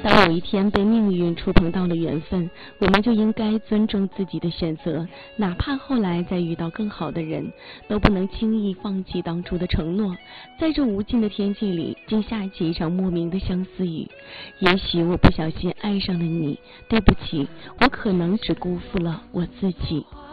当有一天被命运触碰到了缘分，我们就应该尊重自己的选择，哪怕后来再遇到更好的人，都不能轻易放弃当初的承诺。在这无尽的天际里，竟下起一场莫名的相思雨。也许我不小心爱上了你，对不起，我可能只辜负了我自己。